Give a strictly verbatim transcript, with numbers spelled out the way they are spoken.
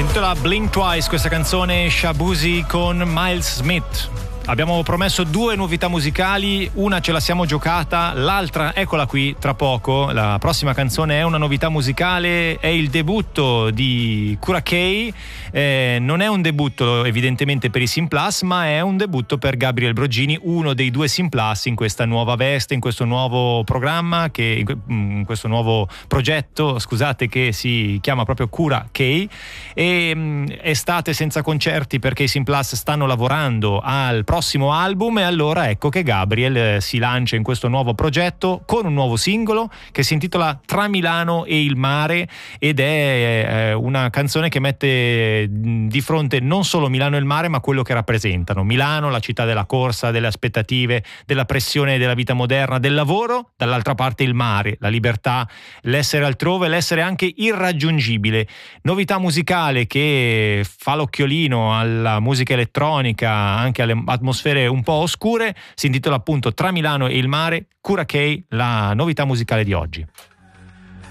intitola Blink Twice, questa canzone Shabuzi con Miles Smith. Abbiamo promesso due novità musicali, una ce la siamo giocata, l'altra eccola qui tra poco. La prossima canzone è una novità musicale, è il debutto di Cura Kay. Eh, non è un debutto evidentemente per i Sim Plus, ma è un debutto per Gabriel Brogini, uno dei due Sim Plus in questa nuova veste, in questo nuovo programma, che, in questo nuovo progetto, scusate, che si chiama proprio Cura Kay. E mh, estate senza concerti perché i Sim Plus stanno lavorando al prossimo album, e allora ecco che Gabriel si lancia in questo nuovo progetto con un nuovo singolo che si intitola Tra Milano e il mare, ed è una canzone che mette di fronte non solo Milano e il mare, ma quello che rappresentano Milano, la città della corsa, delle aspettative, della pressione della vita moderna, del lavoro, dall'altra parte il mare, la libertà, l'essere altrove, l'essere anche irraggiungibile. Novità musicale che fa l'occhiolino alla musica elettronica, anche alle atmosfere un po' oscure, si intitola appunto Tra Milano e il mare. Cura Kay, la novità musicale di oggi.